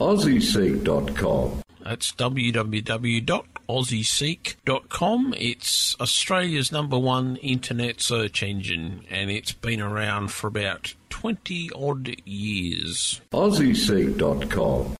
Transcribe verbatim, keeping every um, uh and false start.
aussie seek dot com. That's w w w dot aussie seek dot com. It's Australia's number one internet search engine, and it's been around for about twenty odd years. aussie seek dot com.